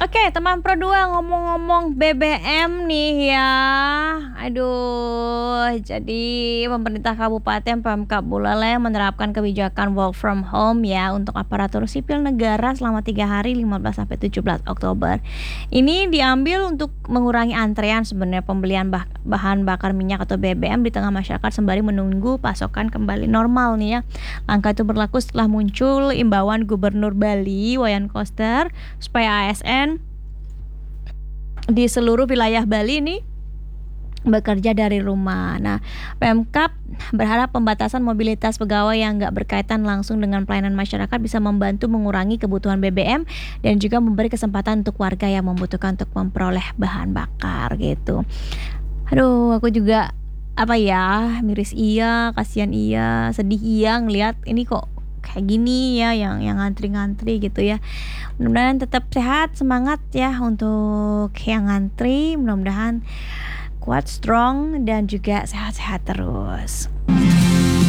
Oke, teman Pro 2 ngomong-ngomong BBM nih ya. Aduh, jadi pemerintah Kabupaten Pemkab Buleleng menerapkan kebijakan work from home ya untuk aparatur sipil negara selama 3 hari 15 sampai 17 Oktober. Ini diambil untuk mengurangi antrean sebenarnya pembelian bahan bakar minyak atau BBM di tengah masyarakat sembari menunggu pasokan kembali normal nih ya. Langkah itu berlaku setelah muncul imbauan Gubernur Bali Wayan Koster supaya ASN di seluruh wilayah Bali ini bekerja dari rumah. Nah, Pemkab berharap pembatasan mobilitas pegawai yang nggak berkaitan langsung dengan pelayanan masyarakat bisa membantu mengurangi kebutuhan BBM dan juga memberi kesempatan untuk warga yang membutuhkan untuk memperoleh bahan bakar gitu. Aduh, aku juga apa ya, miris iya, kasihan iya, sedih iya ngelihat ini kok kayak gini ya yang ngantri-ngantri gitu ya. Mudah-mudahan tetap sehat, semangat ya untuk yang ngantri, mudah-mudahan kuat, strong dan juga sehat-sehat terus.